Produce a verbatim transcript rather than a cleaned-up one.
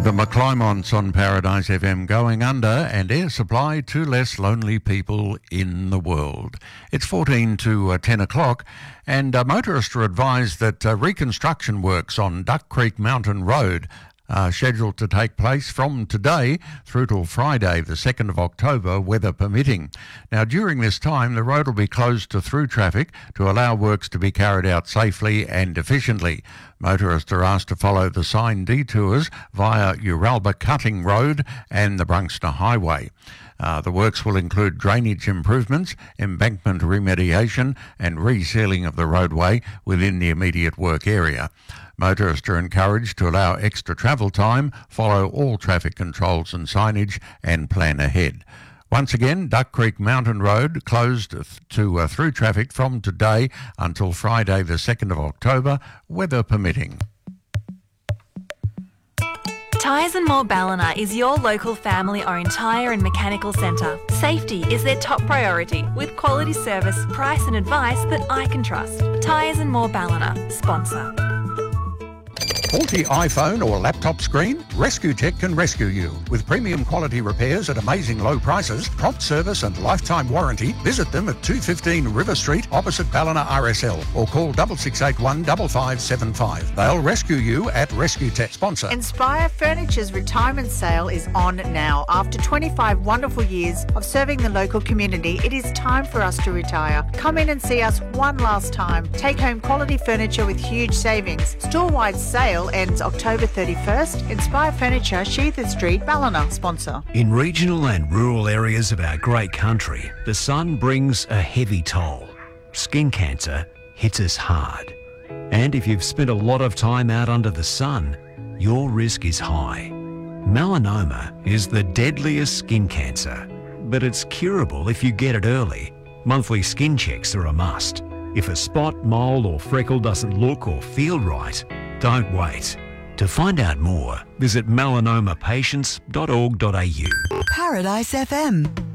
The McClymonts on Paradise F M going under, and air supply to less lonely people in the world. It's fourteen to uh, ten o'clock, and uh, motorists are advised that uh, reconstruction works on Duck Creek Mountain Road are scheduled to take place from today through till Friday, the second of October, weather permitting. Now, during this time, the road will be closed to through traffic to allow works to be carried out safely and efficiently. Motorists are asked to follow the signed detours via Uralba Cutting Road and the Brunston Highway. Uh, the works will include drainage improvements, embankment remediation and resealing of the roadway within the immediate work area. Motorists are encouraged to allow extra travel time, follow all traffic controls and signage and plan ahead. Once again, Duck Creek Mountain Road closed to uh, through traffic from today until Friday the second of October, weather permitting. Tyres and More Ballina is your local family-owned tyre and mechanical centre. Safety is their top priority, with quality service, price and advice that I can trust. Tyres and More Ballina, sponsor. Faulty iPhone or laptop screen? Rescue Tech can rescue you. With premium quality repairs at amazing low prices, prompt service and lifetime warranty, visit them at two fifteen River Street opposite Ballina R S L or call six six eight one five five seven five. They'll rescue you at Rescue Tech. Sponsor. Inspire Furniture's retirement sale is on now. After twenty-five wonderful years of serving the local community, it is time for us to retire. Come in and see us one last time. Take home quality furniture with huge savings. Store-wide sale ends October thirty-first. Inspire Furniture, Sheethard Street, Ballina, sponsor. In regional and rural areas of our great country, the sun brings a heavy toll. Skin cancer hits us hard. And if you've spent a lot of time out under the sun, your risk is high. Melanoma is the deadliest skin cancer, but it's curable if you get it early. Monthly skin checks are a must. If a spot, mole or freckle doesn't look or feel right, don't wait. To find out more, visit melanoma patients dot org dot a u. Paradise F M.